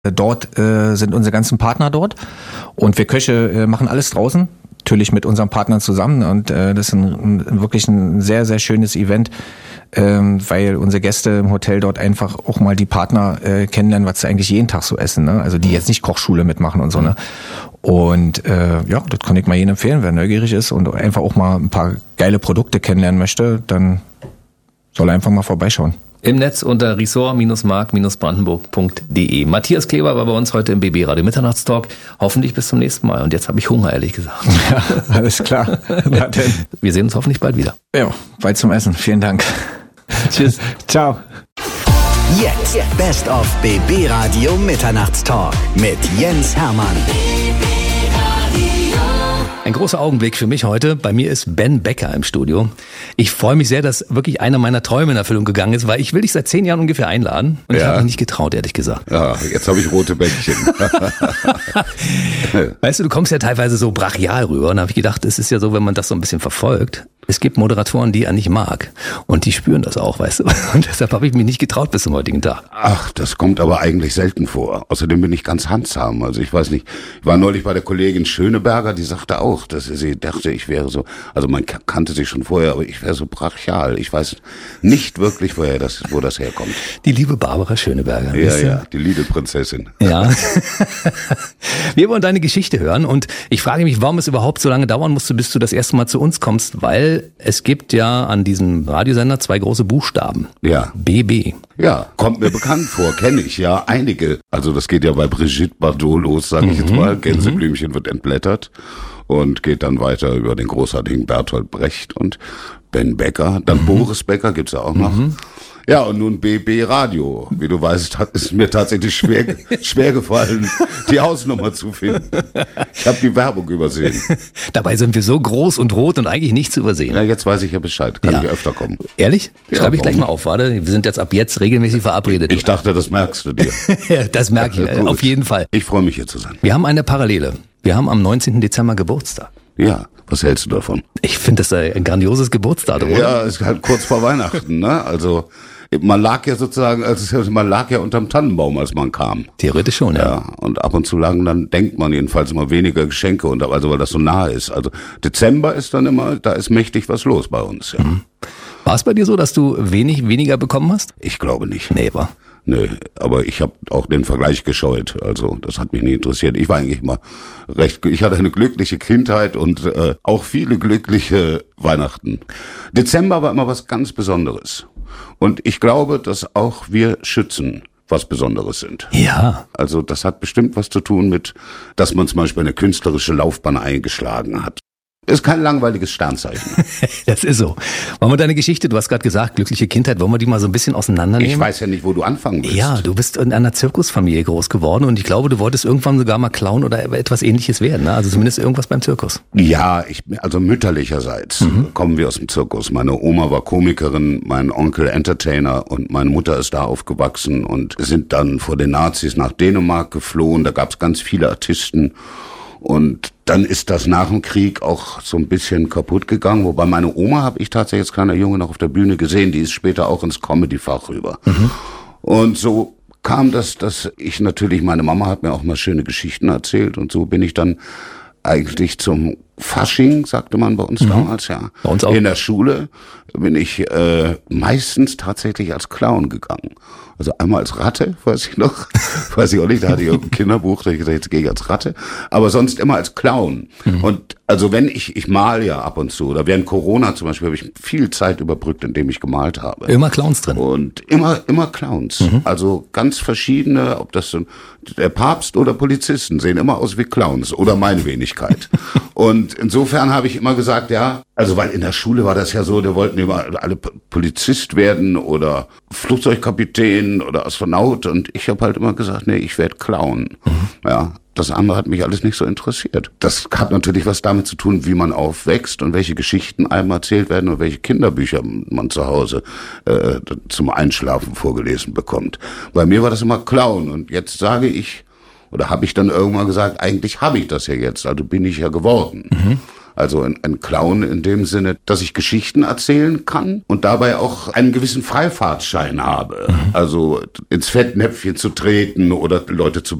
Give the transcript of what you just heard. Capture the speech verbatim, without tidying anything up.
Dort äh, sind unsere ganzen Partner dort und wir Köche äh, machen alles draußen, natürlich mit unseren Partnern zusammen und äh, das ist ein, ein, wirklich ein sehr, sehr schönes Event, ähm, weil unsere Gäste im Hotel dort einfach auch mal die Partner äh, kennenlernen, was sie eigentlich jeden Tag so essen, ne? Also die jetzt nicht Kochschule mitmachen und so, ne? Und äh, ja, das kann ich mal jedem empfehlen, wer neugierig ist und einfach auch mal ein paar geile Produkte kennenlernen möchte, dann soll er einfach mal vorbeischauen. Im Netz unter resort-mark-brandenburg punkt de. Matthias Kleber war bei uns heute im B B Radio Mitternachtstalk. Hoffentlich bis zum nächsten Mal. Und jetzt habe ich Hunger, ehrlich gesagt. Ja, alles klar. Na denn. Wir sehen uns hoffentlich bald wieder. Ja, bald zum Essen. Vielen Dank. Tschüss. Ciao. Jetzt Best of B B Radio Mitternachtstalk mit Jens Hermann. Ein großer Augenblick für mich heute. Bei mir ist Ben Becker im Studio. Ich freue mich sehr, dass wirklich einer meiner Träume in Erfüllung gegangen ist, weil ich will dich seit zehn Jahren ungefähr einladen. Und ja. Ich habe mich nicht getraut, ehrlich gesagt. Ja, jetzt habe ich rote Bäckchen. Weißt du, du kommst ja teilweise so brachial rüber. Und da habe ich gedacht, es ist ja so, wenn man das so ein bisschen verfolgt. Es gibt Moderatoren, die er nicht mag. Und die spüren das auch, weißt du. Und deshalb habe ich mich nicht getraut bis zum heutigen Tag. Ach, das kommt aber eigentlich selten vor. Außerdem bin ich ganz handsam. Also ich weiß nicht, ich war neulich bei der Kollegin Schöneberger, die sagte auch, dass sie dachte, ich wäre so, also man kannte sich schon vorher, aber ich wäre so brachial. Ich weiß nicht wirklich, woher das, wo das herkommt. Die liebe Barbara Schöneberger. Ja, ja, die Lidl-Prinzessin. Ja. Wir wollen deine Geschichte hören und ich frage mich, warum es überhaupt so lange dauern musste, bis du das erste Mal zu uns kommst, weil es gibt ja an diesem Radiosender zwei große Buchstaben. Ja. B B. Ja, kommt mir bekannt vor, kenne ich ja einige. Also das geht ja bei Brigitte Bardot los, sage ich Mhm, jetzt mal. Gänseblümchen wird entblättert und geht dann weiter über den großartigen Bertolt Brecht und Ben Becker. Dann mhm. Boris Becker gibt's ja auch noch. Mhm. Ja, und nun B B Radio. Wie du weißt, hat es mir tatsächlich schwer, schwer gefallen, die Hausnummer zu finden. Ich habe die Werbung übersehen. Dabei sind wir so groß und rot und eigentlich nicht zu übersehen. Ja, jetzt weiß ich ja Bescheid. Kann ja. ich öfter kommen. Ehrlich? Ja, Schreibe ich warum? gleich mal auf, warte. Wir sind jetzt ab jetzt regelmäßig verabredet. Ich dachte, das merkst du dir. Das merke ich, Gut. auf jeden Fall. Ich freue mich, hier zu sein. Wir haben eine Parallele. Wir haben am neunzehnten Dezember Geburtstag. Ja, was hältst du davon? Ich finde das ein grandioses Geburtsdatum, oder? Ja, ist halt kurz vor Weihnachten, ne? Also man lag ja sozusagen, also man lag ja unterm Tannenbaum, als man kam. Theoretisch schon, ja. Ja, und ab und zu lagen dann, denkt man jedenfalls immer weniger Geschenke, und also weil das so nahe ist. Also Dezember ist dann immer, da ist mächtig was los bei uns. Ja. Mhm. War es bei dir so, dass du wenig weniger bekommen hast? Ich glaube nicht. Nee, war. Nö, aber ich habe auch den Vergleich gescheut. Also das hat mich nie interessiert. Ich war eigentlich immer recht, ich hatte eine glückliche Kindheit und äh, auch viele glückliche Weihnachten. Dezember war immer was ganz Besonderes. Und ich glaube, dass auch wir Schützen was Besonderes sind. Ja. Also das hat bestimmt was zu tun mit, dass man zum Beispiel eine künstlerische Laufbahn eingeschlagen hat. Ist kein langweiliges Sternzeichen. Das ist so. Wollen wir deine Geschichte, du hast gerade gesagt, glückliche Kindheit, wollen wir die mal so ein bisschen auseinandernehmen? Ich weiß ja nicht, wo du anfangen willst. Ja, du bist in einer Zirkusfamilie groß geworden und ich glaube, du wolltest irgendwann sogar mal Clown oder etwas Ähnliches werden, ne? Also zumindest irgendwas beim Zirkus. Ja, ich, also mütterlicherseits mhm. kommen wir aus dem Zirkus. Meine Oma war Komikerin, mein Onkel Entertainer und meine Mutter ist da aufgewachsen und sind dann vor den Nazis nach Dänemark geflohen. Da gab's ganz viele Artisten. Und dann ist das nach dem Krieg auch so ein bisschen kaputt gegangen. Wobei meine Oma habe ich tatsächlich als kleiner Junge noch auf der Bühne gesehen. Die ist später auch ins Comedy-Fach rüber. Mhm. Und so kam das, dass ich natürlich, meine Mama hat mir auch mal schöne Geschichten erzählt. Und so bin ich dann eigentlich zum Fasching, sagte man bei uns mhm. damals, ja. Bei uns auch. In der Schule bin ich äh, meistens tatsächlich als Clown gegangen. Also einmal als Ratte, weiß ich noch, weiß ich auch nicht, da hatte ich ein Kinderbuch, da ich gesagt, jetzt gehe ich als Ratte, aber sonst immer als Clown. Mhm. Und also wenn ich, ich mal ja ab und zu, oder während Corona zum Beispiel, habe ich viel Zeit überbrückt, indem ich gemalt habe. Immer Clowns drin. Und immer, immer Clowns. Mhm. Also ganz verschiedene, ob das so der Papst oder Polizisten sehen immer aus wie Clowns oder meine Wenigkeit. Und insofern habe ich immer gesagt, ja, also weil in der Schule war das ja so, die wollten immer alle Polizist werden oder Flugzeugkapitän oder Astronaut und ich habe halt immer gesagt, nee, ich werde Clown. Mhm. Ja, das andere hat mich alles nicht so interessiert. Das hat natürlich was damit zu tun, wie man aufwächst und welche Geschichten einem erzählt werden und welche Kinderbücher man zu Hause äh, zum Einschlafen vorgelesen bekommt. Bei mir war das immer Clown und jetzt sage ich, oder habe ich dann irgendwann gesagt, eigentlich habe ich das ja jetzt, also bin ich ja geworden. Mhm. Also ein, ein Clown in dem Sinne, dass ich Geschichten erzählen kann und dabei auch einen gewissen Freifahrtschein habe. Mhm. Also ins Fettnäpfchen zu treten oder Leute zu